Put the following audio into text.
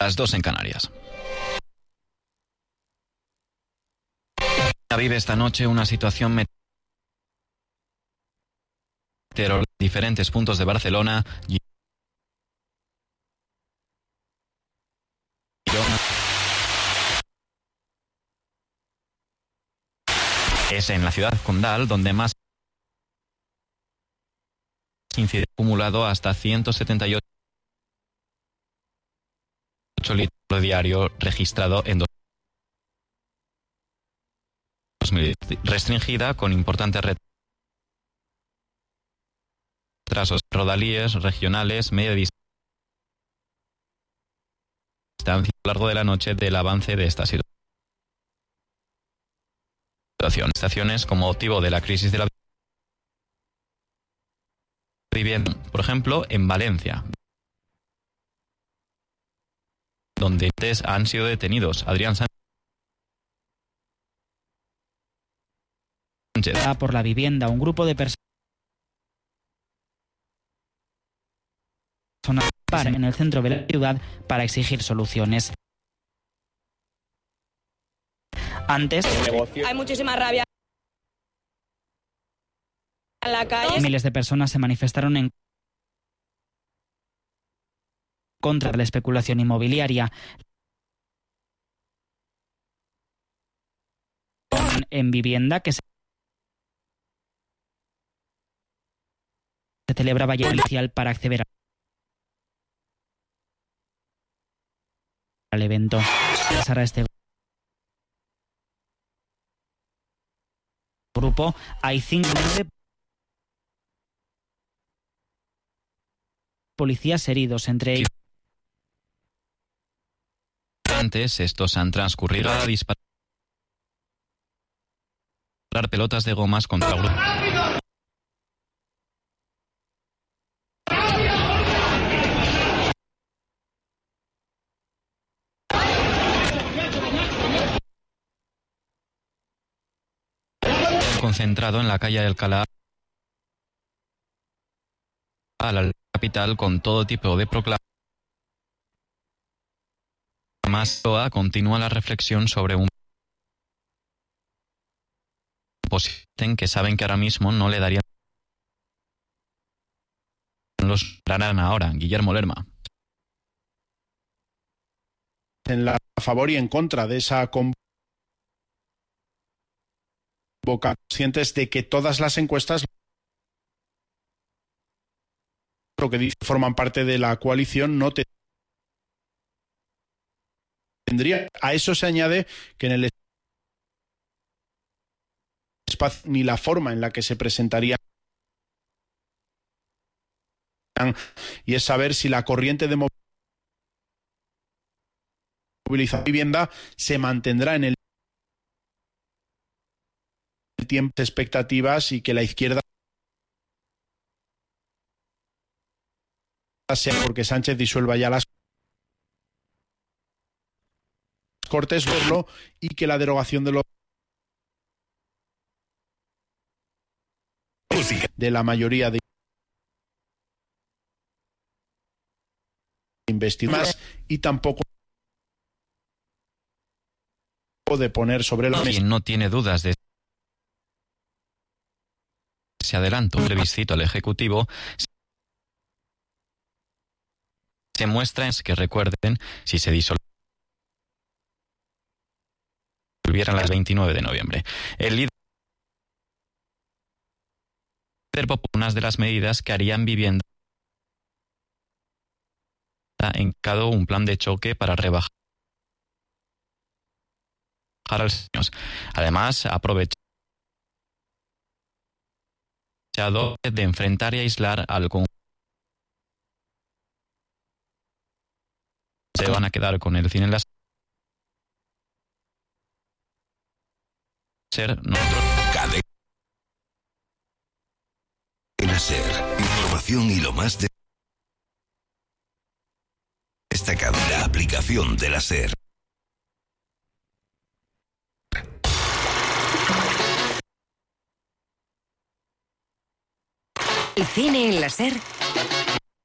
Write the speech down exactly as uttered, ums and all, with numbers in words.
Las dos en Canarias. Vive esta noche una situación meteorológica en diferentes puntos de Barcelona. Es en la ciudad condal donde más incidente acumulado hasta ciento setenta y ocho litros diario registrado en dos mil restringida con importantes retrasos rodalíes regionales media distancia a lo largo de la noche del avance de esta situación. Estaciones como motivo de la crisis de la vivienda, por ejemplo, en Valencia, donde han sido detenidos Adrián Sánchez por la vivienda, un grupo de personas en el centro de la ciudad para exigir soluciones. Antes, hay muchísima rabia en la calle. Miles de personas se manifestaron en contra de la especulación inmobiliaria. En vivienda que se celebraba ya inicial para acceder al evento. Pasar a este grupo hay cinco policías heridos, entre ellos. Antes, estos han transcurrido a disparar pelotas de gomas contra grupos. Concentrado en la calle de Alcalá, a la capital, con todo tipo de proclamaciones. Además, continúa la reflexión sobre un posible que saben que ahora mismo no le darían. Los harán ahora. Guillermo Lerma. En la a favor y en contra de esa convocatoria, conscientes de que todas las encuestas lo que dicen forman parte de la coalición no te tendría. A eso se añade que en el espacio ni la forma en la que se presentaría, y es saber si la corriente de movilización de vivienda se mantendrá en el tiempo de expectativas y que la izquierda sea porque Sánchez disuelva ya las Cortes, verlo, y que la derogación de los de la mayoría de investigadoras y tampoco de poner sobre la mesa. Quien no tiene dudas de ese adelanto plebiscito al Ejecutivo se muestra en que recuerden si se disolvieran las veintinueve de noviembre. El líder popular, unas de las medidas que harían vivienda en cada un plan de choque para rebajar a los niños. Además, aprovechado de enfrentar y aislar al conjunto. Se van a quedar con el cine en las ser nosotros. Cadena Ser, información y lo más de destacado, la aplicación de la Ser. El cine en la Ser